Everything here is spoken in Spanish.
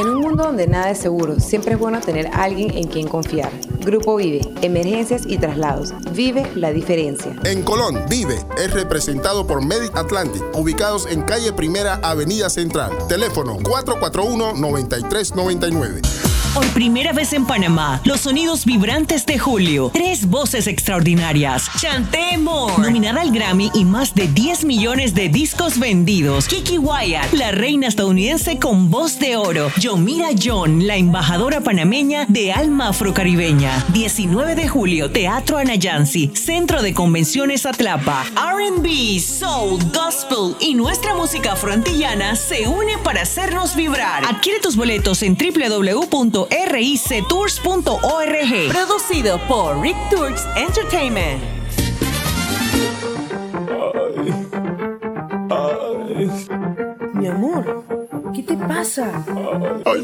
En un mundo donde nada es seguro, siempre es bueno tener a alguien en quien confiar. Grupo Vive, emergencias y traslados. Vive la diferencia. En Colón, Vive es representado por Medic Atlantic, ubicados en calle Primera, Avenida Central. Teléfono 441-9399. Por primera vez en Panamá, los sonidos vibrantes de Julio. 3 voces extraordinarias. Chanté More, nominada al Grammy y más de 10 millones de discos vendidos. Kiki Wyatt, la reina estadounidense con voz de oro. Yomira John, la embajadora panameña de alma afrocaribeña. 19 de julio, Teatro Anayansi, Centro de Convenciones Atlapa. R&B, Soul, Gospel y nuestra música afroantillana se une para hacernos vibrar. Adquiere tus boletos en www.rictours.org. Producido por Rick Tours Entertainment. Mi amor, ¿qué te pasa?